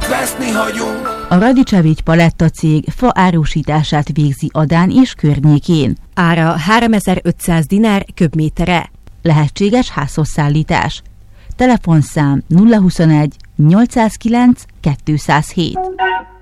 veszni hagyunk. A Radicevics Paletta cég fa árusítását végzi Adán és környékén. Ára 3500 dinár köbméterre. Lehetséges házhozszállítás. Telefonszám 021 809 207.